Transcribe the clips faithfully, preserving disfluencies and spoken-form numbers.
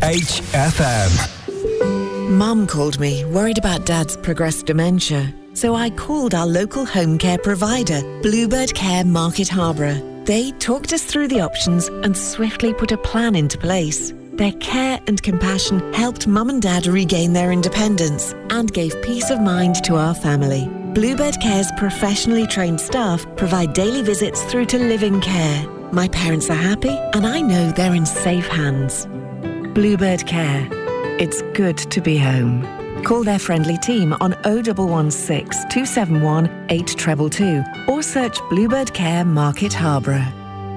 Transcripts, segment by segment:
H F M. Mum called me, worried about Dad's progressed dementia. So I called our local home care provider, Bluebird Care Market Harborough. They talked us through the options and swiftly put a plan into place. Their care and compassion helped Mum and Dad regain their independence and gave peace of mind to our family. Bluebird Care's professionally trained staff provide daily visits through to living care. My parents are happy and I know they're in safe hands. Bluebird Care. It's good to be home. Call their friendly team on oh one one six, two seven one, eight two two two or search Bluebird Care Market Harborough.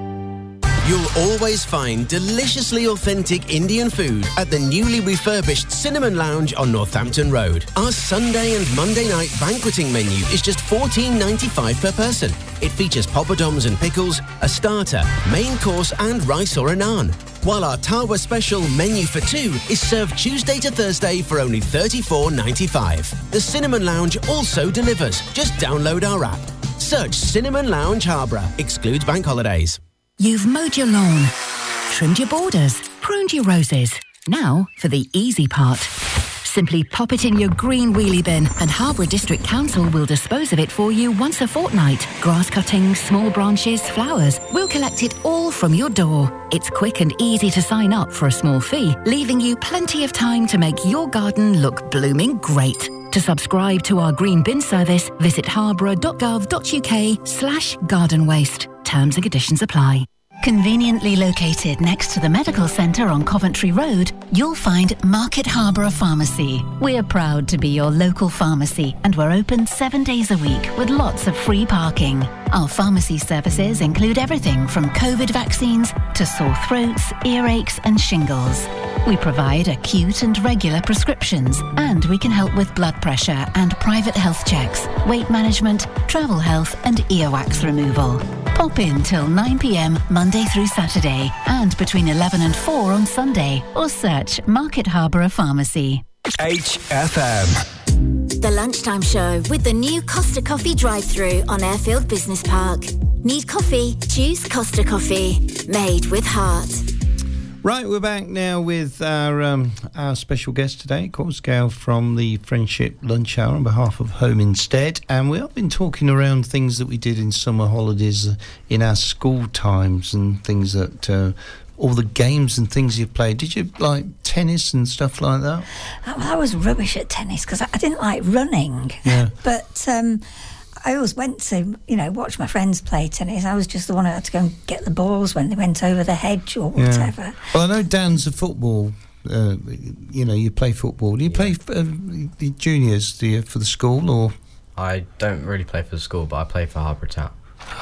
You'll always find deliciously authentic Indian food at the newly refurbished Cinnamon Lounge on Northampton Road. Our Sunday and Monday night banqueting menu is just fourteen ninety-five per person. It features poppadoms and pickles, a starter, main course and rice or a naan. While our Tawa special menu for two is served Tuesday to Thursday for only thirty-four ninety-five. The Cinnamon Lounge also delivers. Just download our app. Search Cinnamon Lounge Harborough. Excludes bank holidays. You've mowed your lawn, trimmed your borders, pruned your roses. Now for the easy part. Simply pop it in your green wheelie bin and Harborough District Council will dispose of it for you once a fortnight. Grass cuttings, small branches, flowers. We'll collect it all from your door. It's quick and easy to sign up for a small fee, leaving you plenty of time to make your garden look blooming great. To subscribe to our green bin service, visit harborough.gov.uk slash garden waste. Terms and conditions apply. Conveniently located next to the medical centre on Coventry Road, you'll find Market Harborough Pharmacy. We're proud to be your local pharmacy and we're open seven days a week with lots of free parking. Our pharmacy services include everything from COVID vaccines to sore throats, earaches and shingles. We provide acute and regular prescriptions and we can help with blood pressure and private health checks, weight management, travel health and earwax removal. Pop in till nine p m Monday through Saturday and between eleven and four on Sunday or search Market Harborough Pharmacy. H F M. The Lunchtime Show with the new Costa Coffee drive-thru on Airfield Business Park. Need coffee? Choose Costa Coffee. Made with heart. Right, we're back now with our um, our special guest today, of course, Gail from the Friendship Lunch Hour on behalf of Home Instead. And we have been talking around things that we did in summer holidays in our school times and things that, uh, all the games and things you played. Did you like tennis and stuff like that? I was rubbish at tennis because I didn't like running. Yeah. But um, I always went to, you know, watch my friends play tennis. I was just the one who had to go and get the balls when they went over the hedge or whatever. Yeah. Well, I know Dan's a football, uh, you know, you play football. Do you play uh, the juniors do you, for the school or? I don't really play for the school, but I play for Harborough Town.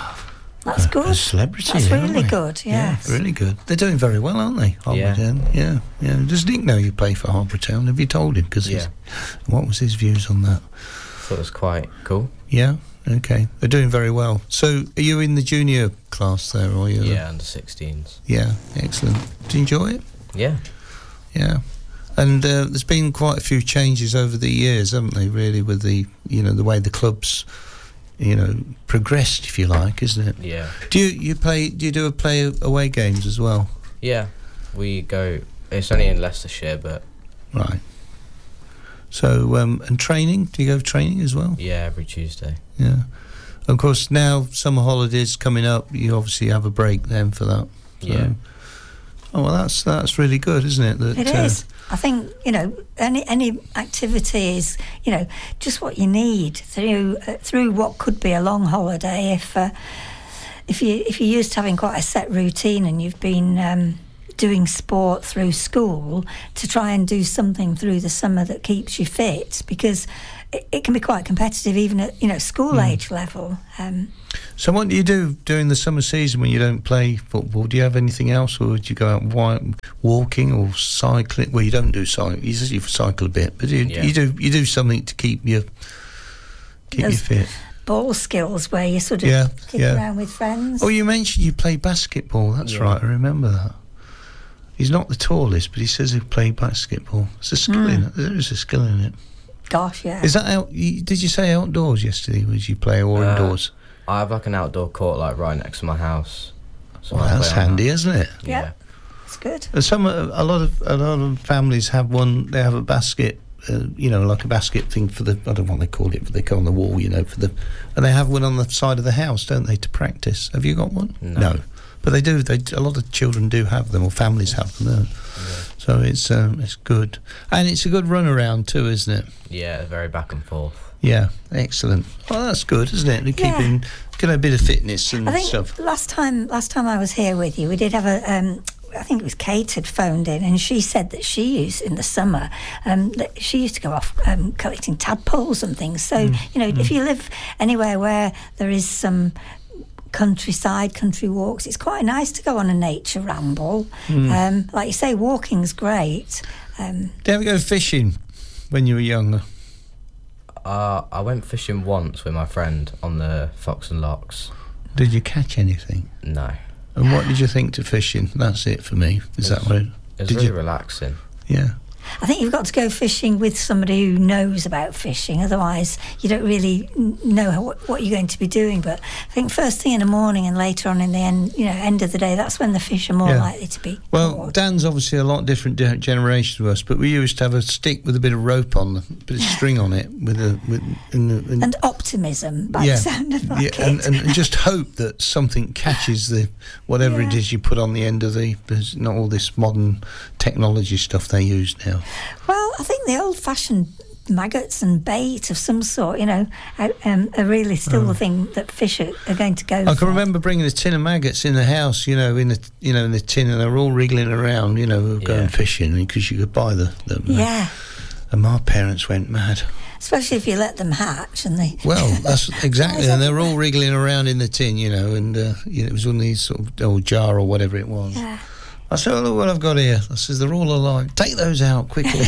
That's good. A celebrity. That's aren't really they? good, yes. Yeah, really good. They're doing very well, aren't they, Harborough Yeah. Town? Yeah, yeah. Does Nick know you play for Harborough Town? Have you told him? Because Yeah. what was his views on that? Thought it was quite cool. Yeah. Okay, they're doing very well. So, are you in the junior class there, or are you? Yeah, under sixteens. Yeah, excellent. Do you enjoy it? Yeah. Yeah. And uh, there's been quite a few changes over the years, haven't they? Really, with the you know the way the clubs, you know, progressed, if you like, isn't it? Yeah. Do you you play? Do you do a play away games as well? Yeah, we go. It's only in Leicestershire, but Right. So, um, and training? Do you go training as well? yeah, every Tuesday. Yeah. Of course, now summer holidays coming up, you obviously have a break then for that. So. Yeah. Oh, well, that's that's really good, isn't it? That, It uh, is. I think, you know, any any activity is, you know, just what you need through uh, through what could be a long holiday. If uh, if you if you're used to having quite a set routine and you've been um, doing sport through school, to try and do something through the summer that keeps you fit, because it, it can be quite competitive even at, you know, school Mm. age level. Um, So what do you do during the summer season when you don't play football? Do you have anything else, or do you go out wi- walking or cycling? Well, you don't do cycle. You usually cycle a bit, but you, Yeah. you do you do something to keep you keep you Those- fit. ball skills where you sort of Yeah, kick yeah. around with friends. Oh, you mentioned you play basketball. That's Yeah. right. I remember that. He's not the tallest, but he says he played basketball. There's a skill Mm. in it. There is a skill in it. Gosh, yeah. Is that out? You, did you say outdoors yesterday? Was you play or Uh, indoors? I have like an outdoor court like right next to my house. So Well, I that's play on handy, that. isn't it? Yeah. It's good. And some, a lot of a lot of families have one. They have a basket, uh, you know, like a basket thing for the. I don't know what they call it, but they go on the wall, you know, for the. And they have one on the side of the house, don't they, to practice? Have you got one? No. no. But they do. They a lot of children do have them, or families have them. Don't? Yeah. So it's um, it's good, and it's a good run around too, isn't it? Yeah, very back and forth. Yeah, excellent. Well, that's good, isn't it? They're Yeah. keeping get a bit of fitness and I think stuff. last time last time I was here with you, we did have a. Um, I think it was Kate had phoned in, and she said that she used in the summer. Um, that she used to go off um, collecting tadpoles and things. So Mm. you know, Mm. if you live anywhere where there is some countryside, country walks, it's quite nice to go on a nature ramble. Mm. Um, like you say, walking's great. Um, Did you ever go fishing when you were younger? Uh, I went fishing once with my friend on the Fox and Locks. Did you catch anything? No. And what did you think to fishing? That's it for me. Is It that was- what? It was Did really you? relaxing. Yeah. I think you've got to go fishing with somebody who knows about fishing, otherwise you don't really n- know how, what you're going to be doing. But I think first thing in the morning and later on in the end, you know, end of the day, that's when the fish are more Yeah. likely to be Well, caught. Dan's obviously a lot different de- generation to us, but we used to have a stick with a bit of rope on, a bit of string on it, with a with in the, in, And optimism, by yeah, the sound of that, yeah, and, and, and just hope that something catches the whatever it Yeah. is you put on the end of the. There's not all this modern technology stuff they use now. Well, I think the old-fashioned maggots and bait of some sort, you know, are, um, are really still Oh. the thing that fish are, are going to go I for. can remember bringing a tin of maggots in the house, you know, in the you know in the tin, and they were all wriggling around, you know, going Yeah. fishing because you could buy the, them. Yeah, And my parents went mad. especially if you let them hatch and they... Well, that's exactly, and they were all wriggling around in the tin, you know, and uh, you know, it was one of these sort of old jar or whatever it was. Yeah. I said, oh, look what I've got here. I says, they're all alive. Take those out quickly.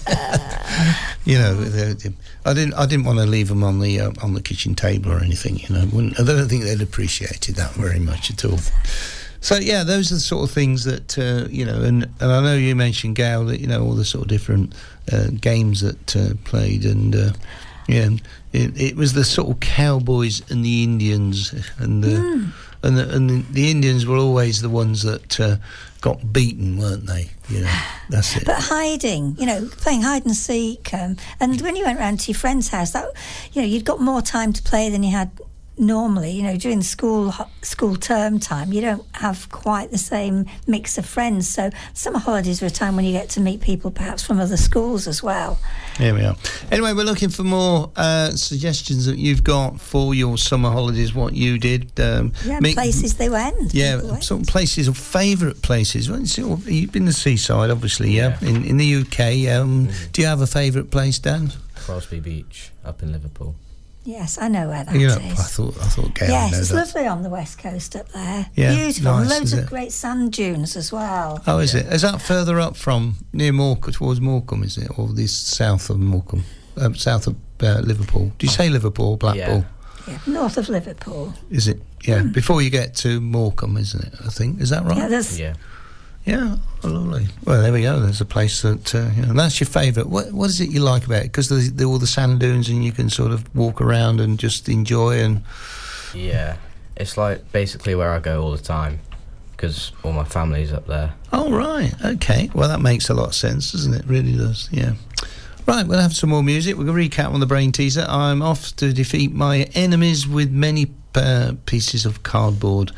you know, they- they- I didn't. I didn't want to leave them on the uh, on the kitchen table or anything. You know, Wouldn't, I don't think they'd appreciated that very much at all. So yeah, those are the sort of things that uh, you know, and, and I know you mentioned, Gail, that you know all the sort of different uh, games that uh, played, and uh, yeah, it, it was the sort of cowboys and the Indians, and the, Mm. and the, and the, the Indians were always the ones that uh, got beaten, weren't they? You know, that's it. But hiding, you know, playing hide and seek, um, and when you went round to your friend's house, that, you know, you'd got more time to play than you had normally. You know, during the school ho- school term time, you don't have quite the same mix of friends. So summer holidays are a time when you get to meet people, perhaps from other schools as well. Here we are. Anyway, we're looking for more uh, suggestions that you've got for your summer holidays, what you did. Um, Yeah, me- places they went. Yeah, people went. sort of places or favourite places. Well, it's all- you've been to the seaside, obviously, yeah, Yeah. In, in the U K. Um, Mm. Do you have a favourite place, Dan? Crosby Beach up in Liverpool. Yes, I know where that You is. know, I thought I thought Gail Yes, knew it's that. lovely on the west coast up there. Yeah, Beautiful. nice, Loads is of it? great sand dunes as well. Oh, is it? Is that further up from near Morecambe, towards Morecambe, is it, or this south of Morecambe, um, south of uh, Liverpool? Do you say Liverpool, or Blackpool? Yeah, north of Liverpool. Is it? Yeah, before you get to Morecambe, isn't it? I think is that right? Yeah, there's Yeah. Yeah, oh, lovely. Well, there we go. There's a place that, uh, you know, that's your favourite. What What is it you like about it? Because there's the, all the sand dunes and you can sort of walk around and just enjoy. And Yeah. It's like basically where I go all the time because all my family's up there. oh, right, okay. Well, that makes a lot of sense, doesn't it? Really does. Yeah. Right, we'll have some more music. We're going to recap on the brain teaser. I'm off to defeat my enemies with many uh, pieces of cardboard.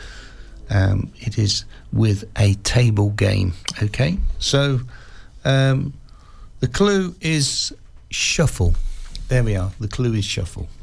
Um, it is with a table game. Okay, so um, the clue is shuffle. There we are. The clue is shuffle.